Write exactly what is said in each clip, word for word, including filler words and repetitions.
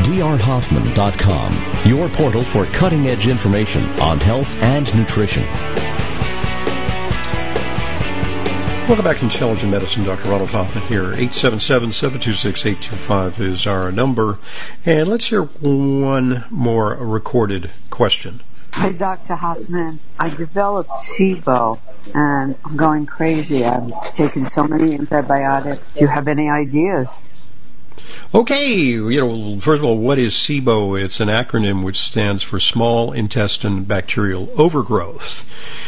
d r hoffman dot com, your portal for cutting-edge information on health and nutrition. Welcome back to Intelligent Medicine. Doctor Ronald Hoffman here. eight seven seven, seven two six, eight two five is our number. And let's hear one more recorded question. Hi, Doctor Hoffman. I developed SIBO, and I'm going crazy. I'm taking so many antibiotics. Do you have any ideas? Okay, you know, first of all, what is SIBO? It's an acronym which stands for Small Intestine Bacterial Overgrowth.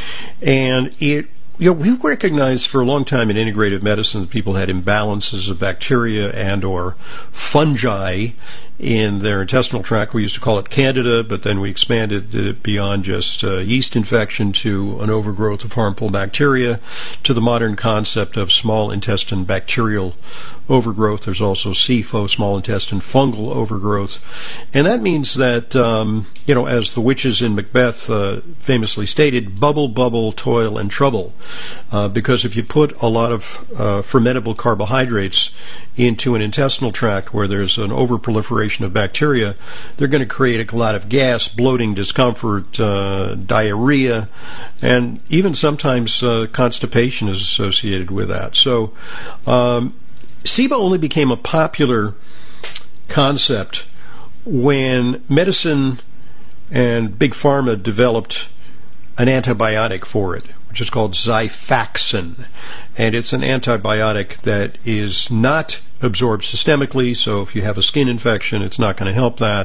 And it You know, we've recognized for a long time in integrative medicine that people had imbalances of bacteria and or fungi in their intestinal tract. We used to call it candida, but then we expanded it beyond just uh, yeast infection to an overgrowth of harmful bacteria, to the modern concept of small intestine bacterial overgrowth. There's also S I F O, small intestine fungal overgrowth. And that means that, um, you know, as the witches in Macbeth uh, famously stated, bubble, bubble, toil, and trouble. Uh, because if you put a lot of uh, fermentable carbohydrates into an intestinal tract where there's an overproliferation of bacteria, they're going to create a lot of gas, bloating, discomfort, uh, diarrhea, and even sometimes uh, constipation is associated with that. So um, SIBO only became a popular concept when medicine and Big Pharma developed an antibiotic for it, which is called Xifaxan. And it's an antibiotic that is not absorbed systemically, so if you have a skin infection, it's not going to help that.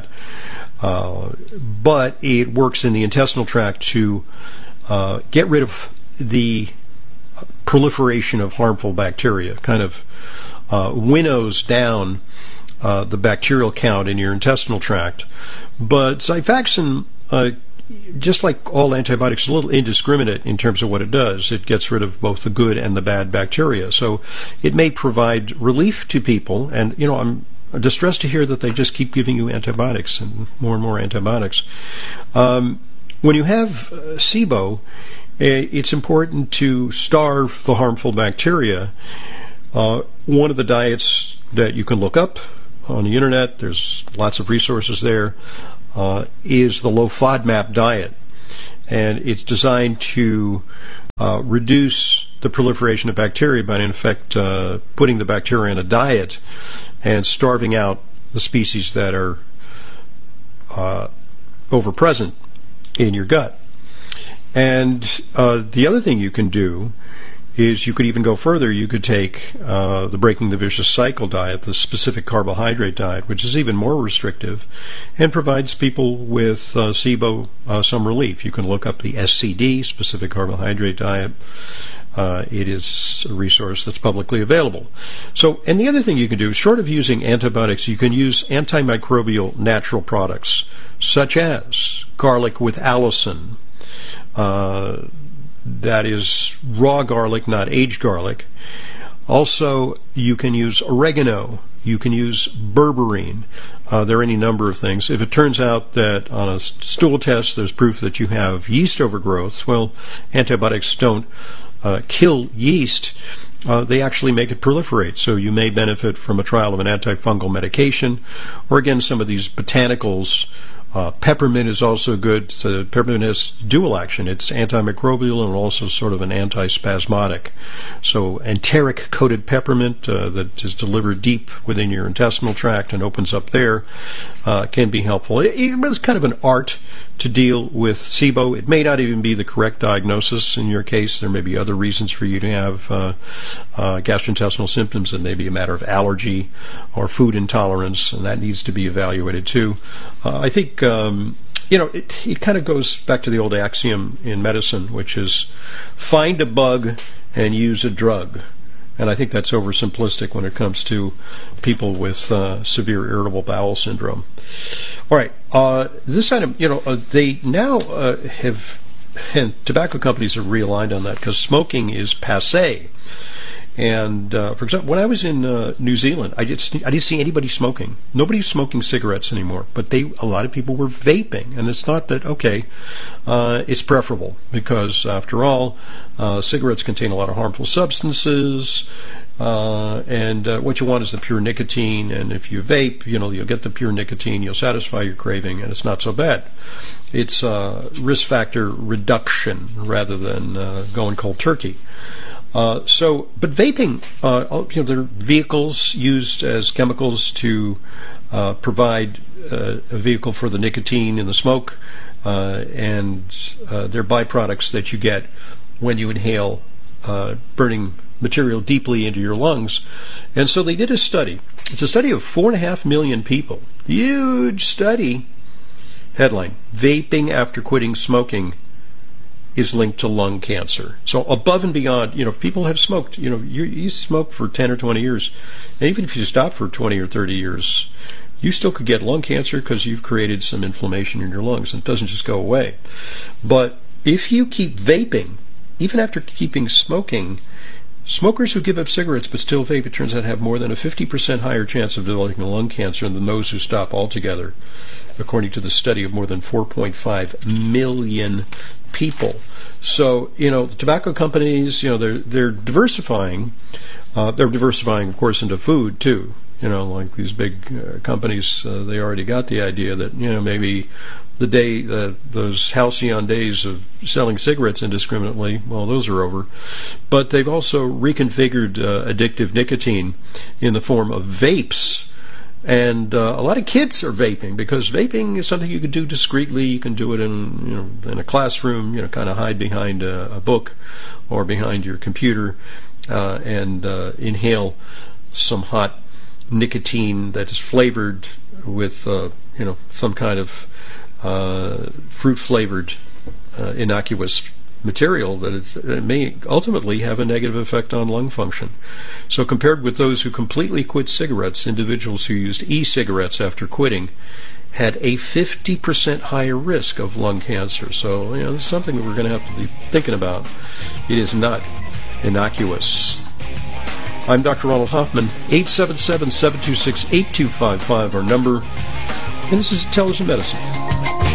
Uh, but it works in the intestinal tract to uh, get rid of the proliferation of harmful bacteria, kind of uh, winnows down uh, the bacterial count in your intestinal tract. But Xifaxan, uh, just like all antibiotics, is a little indiscriminate in terms of what it does. It gets rid of both the good and the bad bacteria. So it may provide relief to people. And, you know, I'm distressed to hear that they just keep giving you antibiotics and more and more antibiotics. Um, when you have uh, SIBO, it's important to starve the harmful bacteria. Uh, one of the diets that you can look up on the internet, there's lots of resources there, Uh, is the low FODMAP diet, and it's designed to uh, reduce the proliferation of bacteria by, in effect, uh, putting the bacteria in a diet and starving out the species that are uh, overpresent in your gut. And uh, the other thing you can do is you could even go further. You could take uh, the Breaking the Vicious Cycle diet, the specific carbohydrate diet, which is even more restrictive and provides people with uh, SIBO uh, some relief. You can look up the S C D, specific carbohydrate diet. Uh, it is a resource that's publicly available. So, and the other thing you can do, short of using antibiotics, you can use antimicrobial natural products, such as garlic with allicin, uh, that is raw garlic, not aged garlic. Also, you can use oregano. You can use berberine. Uh, there are any number of things. If it turns out that on a stool test there's proof that you have yeast overgrowth, well, antibiotics don't uh, kill yeast. Uh, they actually make it proliferate. So you may benefit from a trial of an antifungal medication, or again, some of these botanicals. Uh, peppermint is also good. So peppermint has dual action. It's antimicrobial and also sort of an antispasmodic. So enteric-coated peppermint uh, that is delivered deep within your intestinal tract and opens up there uh, can be helpful. It, it's kind of an art to deal with SIBO. It may not even be the correct diagnosis in your case. There may be other reasons for you to have uh, uh, gastrointestinal symptoms. It may be a matter of allergy or food intolerance, and that needs to be evaluated too. Uh, I think Um, you know, it, it kind of goes back to the old axiom in medicine, which is find a bug and use a drug. And I think that's oversimplistic when it comes to people with uh, severe irritable bowel syndrome. All right, uh, this item, you know, uh, they now uh, have, and tobacco companies have realigned on that because smoking is passé. And uh, for example, when I was in uh, New Zealand, I didn't I didn't see anybody smoking. Nobody's smoking cigarettes anymore. But they a lot of people were vaping, and it's not that okay. Uh, it's preferable because after all, uh, cigarettes contain a lot of harmful substances. Uh, and uh, what you want is the pure nicotine, and if you vape, you know, you'll get the pure nicotine, you'll satisfy your craving, and it's not so bad. It's uh, risk factor reduction rather than uh, going cold turkey. Uh, so, but vaping, uh, you know, there are vehicles used as chemicals to uh, provide uh, a vehicle for the nicotine in the smoke, uh, and uh, they're byproducts that you get when you inhale uh, burning material deeply into your lungs. And so they did a study. It's a study of four and a half million people. Huge study. Headline: Vaping after quitting smoking is linked to lung cancer. So above and beyond, you know, if people have smoked, you know, you, you smoke for ten or twenty years, and even if you stop for twenty or thirty years, you still could get lung cancer because you've created some inflammation in your lungs, and it doesn't just go away. But if you keep vaping, even after keeping smoking, smokers who give up cigarettes but still vape, it turns out, have more than a fifty percent higher chance of developing lung cancer than those who stop altogether, according to the study of more than four point five million people. So, you know, the tobacco companies, you know, they're they're diversifying. Uh, they're diversifying, of course, into food too. You know, like these big uh, companies, uh, they already got the idea that, you know, maybe the day, uh, those halcyon days of selling cigarettes indiscriminately, well, those are over. But they've also reconfigured uh, addictive nicotine in the form of vapes. And uh, a lot of kids are vaping because vaping is something you can do discreetly. You can do it in, you know, in a classroom, you know, kind of hide behind a, a book or behind your computer uh, and uh, inhale some hot nicotine that is flavored with, uh, you know, some kind of uh, fruit-flavored uh, innocuous material that is, it may ultimately have a negative effect on lung function. So compared with those who completely quit cigarettes, individuals who used e-cigarettes after quitting had a fifty percent higher risk of lung cancer. So, you know, this is something that we're going to have to be thinking about. It is not innocuous. I'm Doctor Ronald Hoffman, eight seven seven, seven two six, eight two five five, our number, and this is Intelligent Medicine.